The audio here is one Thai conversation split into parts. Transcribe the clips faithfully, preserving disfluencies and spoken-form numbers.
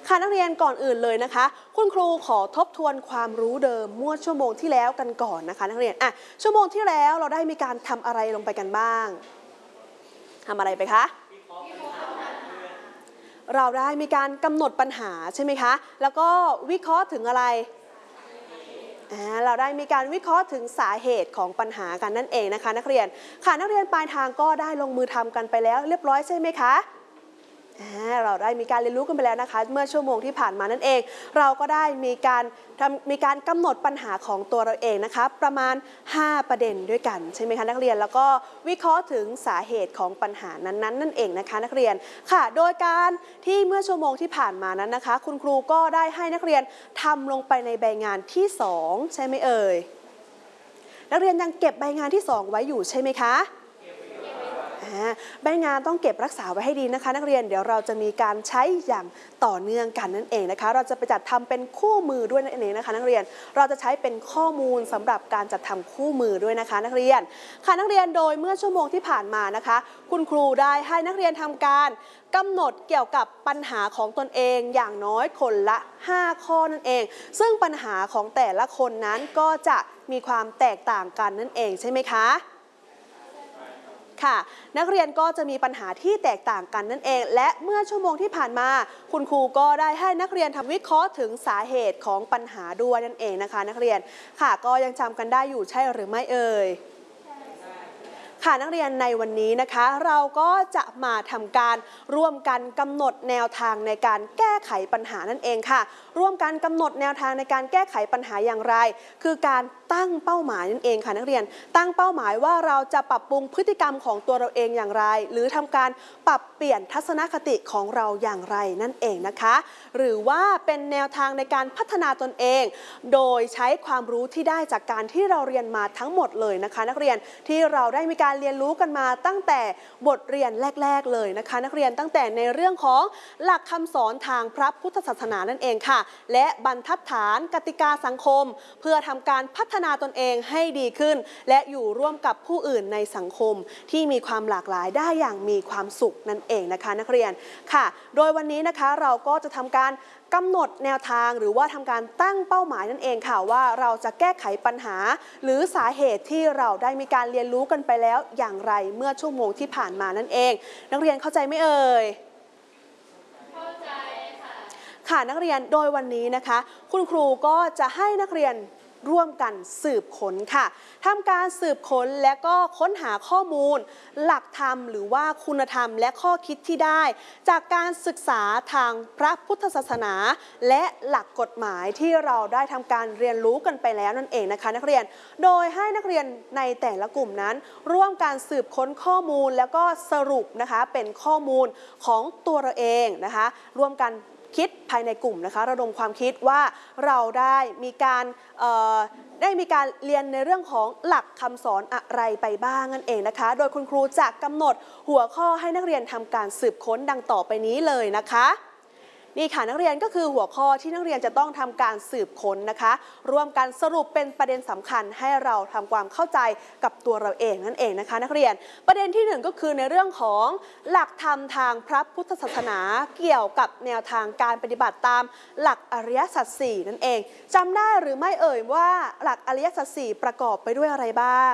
ค่ะนักเรียนก่อนอื่นเลยนะคะคุณครูขอทบทวนความรู้เดิมเมื่อชั่วโมงที่แล้วกันก่อนนะคะนักเรียนอ่ะชั่วโมงที่แล้วเราได้มีการทำอะไรลงไปกันบ้างทำอะไรไปคะเราได้มีการกำหนดปัญหาใช่ไหมคะแล้วก็วิเคราะห์ถึงอะไรเราได้มีการวิเคราะห์ถึงสาเหตุของปัญหากันนั่นเองนะคะนักเรียนค่ะนักเรียนปลายทางก็ได้ลงมือทำกันไปแล้วเรียบร้อยใช่ไหมคะเราได้มีการเรียนรู้กันไปแล้วนะคะเมื่อชั่วโมงที่ผ่านมานั่นเองเราก็ได้มีการทำมีการกำหนดปัญหาของตัวเราเองนะคะประมาณห้าประเด็นด้วยกันใช่ไหมคะนักเรียนแล้วก็วิเคราะห์ถึงสาเหตุของปัญหานั้นๆนั่นเองนะคะนักเรียนค่ะโดยการที่เมื่อชั่วโมงที่ผ่านมานั้นนะคะคุณครูก็ได้ให้นักเรียนทำลงไปในใบงานที่สองใช่ไหมเอ่ยนักเรียนยังเก็บใบงานที่สองไว้อยู่ใช่ไหมคะใบงานต้องเก็บรักษาไว้ให้ดีนะคะนักเรียนเดี๋ยวเราจะมีการใช้อย่างต่อเนื่องกันนั่นเองนะคะเราจะไปจัดทำเป็นคู่มือด้วยนั่นเองนะคะนักเรียนเราจะใช้เป็นข้อมูลสำหรับการจัดทำคู่มือด้วยนะคะนักเรียนค่ะนักเรียนโดยเมื่อชั่วโมงที่ผ่านมานะคะคุณครูได้ให้นักเรียนทำการกำหนดเกี่ยวกับปัญหาของตนเองอย่างน้อยคนละห้าข้อนั่นเองซึ่งปัญหาของแต่ละคนนั้นก็จะมีความแตกต่างกันนั่นเองใช่ไหมคะค่ะนักเรียนก็จะมีปัญหาที่แตกต่างกันนั่นเองและเมื่อชั่วโมงที่ผ่านมาคุณครูก็ได้ให้นักเรียนทำวิเคราะห์ถึงสาเหตุของปัญหาด้วยนั่นเองนะคะนักเรียนค่ะก็ยังจำกันได้อยู่ใช่หรือไม่เอ่ยค่ะนักเรียนในวันนี้นะคะเราก็จะมาทำการร่วมกันกำหนดแนวทางในการแก้ไขปัญหานั่นเองค่ะร่วมกันกำหนดแนวทางในการแก้ไขปัญหาอย่างไรคือการตั้งเป้าหมายนั่นเองค่ะนักเรียนตั้งเป้าหมายว่าเราจะปรับปรุงพฤติกรรมของตัวเราเองอย่างไรหรือทำการปรับเปลี่ยนทัศนคติของเราอย่างไรนั่นเองนะคะหรือว่าเป็นแนวทางในการพัฒนาตนเองโดยใช้ความรู้ที่ได้จากการที่เราเรียนมาทั้งหมดเลยนะคะนักเรียนที่เราได้มีการเรียนรู้กันมาตั้งแต่บทเรียนแรกๆเลยนะคะนักเรียนตั้งแต่ในเรื่องของหลักคำสอนทางพระพุทธศาสนานั่นเองค่ะและบรรทัดฐานกติกาสังคมเพื่อทำการพัฒนาตนเองให้ดีขึ้นและอยู่ร่วมกับผู้อื่นในสังคมที่มีความหลากหลายได้อย่างมีความสุขนั่นเองนะคะนักเรียนค่ะโดยวันนี้นะคะเราก็จะทำการกำหนดแนวทางหรือว่าทำการตั้งเป้าหมายนั่นเองค่ะว่าเราจะแก้ไขปัญหาหรือสาเหตุที่เราได้มีการเรียนรู้กันไปแล้วอย่างไรเมื่อชั่วโมงที่ผ่านมานั่นเองนักเรียนเข้าใจไหมเอ่ยเข้าใจค่ะค่ะนักเรียนโดยวันนี้นะคะคุณครูก็จะให้นักเรียนร่วมกันสืบค้นค่ะทำการสืบค้นและก็ค้นหาข้อมูลหลักธรรมหรือว่าคุณธรรมและข้อคิดที่ได้จากการศึกษาทางพระพุทธศาสนาและหลักกฎหมายที่เราได้ทำการเรียนรู้กันไปแล้วนั่นเองนะคะนักเรียนโดยให้นักเรียนในแต่ละกลุ่มนั้นร่วมการสืบค้นข้อมูลแล้วก็สรุปนะคะเป็นข้อมูลของตัวเราเองนะคะร่วมกันคิดภายในกลุ่มนะคะระดมความคิดว่าเราได้มีการได้มีการเรียนในเรื่องของหลักคำสอนอะไรไปบ้างนั่นเองนะคะโดยคุณครูจะกำหนดหัวข้อให้นักเรียนทำการสืบค้นดังต่อไปนี้เลยนะคะนี่ค่ะนักเรียนก็คือหัวข้อที่นักเรียนจะต้องทำการสืบค้นนะคะร่วมกันสรุปเป็นประเด็นสำคัญให้เราทำความเข้าใจกับตัวเราเองนั่นเองนะคะนักเรียนประเด็นที่หนึ่งก็คือในเรื่องของหลักธรรมทางพระพุทธศาสนาเกี่ยวกับแนวทางการปฏิบัติตามหลักอริยสัจสี่นั่นเองจำได้หรือไม่เอ่ยว่าหลักอริยสัจสี่ประกอบไปด้วยอะไรบ้าง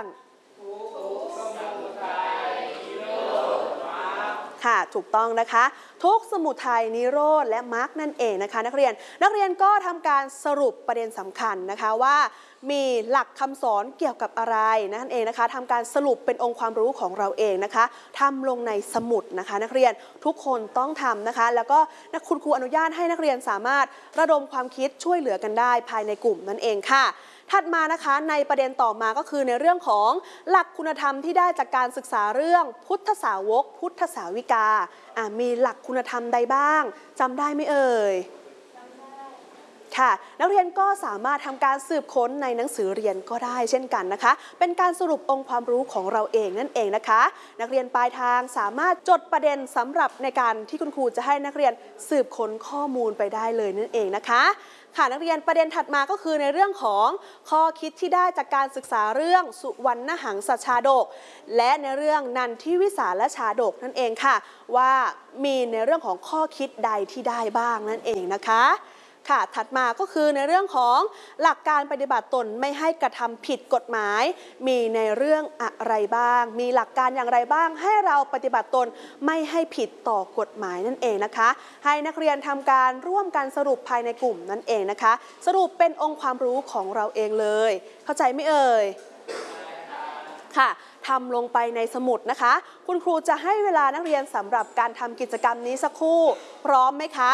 ค่ะถูกต้องนะคะทุกข์สมุทัยนิโรธและมรรคนั่นเองนะคะนักเรียนนักเรียนก็ทำการสรุปประเด็นสำคัญนะคะว่ามีหลักคำสอนเกี่ยวกับอะไรนั่นเองนะคะทำการสรุปเป็นองค์ความรู้ของเราเองนะคะทำลงในสมุดนะคะนักเรียนทุกคนต้องทำนะคะแล้วก็คุณครูอนุญาตให้นักเรียนสามารถระดมความคิดช่วยเหลือกันได้ภายในกลุ่มนั่นเองค่ะถัดมานะคะในประเด็นต่อมาก็คือในเรื่องของหลักคุณธรรมที่ได้จากการศึกษาเรื่องพุทธสาวกพุทธสาวิกามีหลักคุณธรรมใดบ้างจำได้ไหมเอ่ยค่ะนักเรียนก็สามารถทำการสืบค้นในหนังสือเรียนก็ได้เช่นกันนะคะเป็นการสรุปองค์ความรู้ของเราเองนั่นเองนะคะนักเรียนปลายทางสามารถจดประเด็นสำหรับในการที่คุณครูจะให้นักเรียนสืบค้นข้อมูลไปได้เลยนั่นเองนะคะค่ะนักเรียนประเด็นถัดมาก็คือในเรื่องของข้อคิดที่ได้จากการศึกษาเรื่องสุวรรณหังสชาดกและในเรื่องนันทิวิสาลชาดกนั่นเองค่ะว่ามีในเรื่องของข้อคิดใดที่ได้บ้างนั่นเองนะคะค่ะถัดมาก็คือในเรื่องของหลักการปฏิบัติตนไม่ให้กระทำผิดกฎหมายมีในเรื่องอะไรบ้างมีหลักการอย่างไรบ้างให้เราปฏิบัติตนไม่ให้ผิดต่อกฎหมายนั่นเองนะคะให้นักเรียนทำการร่วมกันสรุปภายในกลุ่มนั่นเองนะคะสรุปเป็นองค์ความรู้ของเราเองเลยเข้าใจไหมเอ่ยค่ะทำลงไปในสมุดนะคะคุณครูจะให้เวลานักเรียนสำหรับการทำกิจกรรมนี้สักครู่พร้อมไหมคะ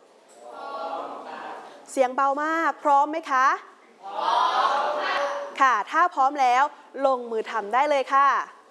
เสียงเบามากพร้อมไหมคะพร้อมค่ะค่ะถ้าพร้อมแล้วลงมือทำได้เลยค่ะ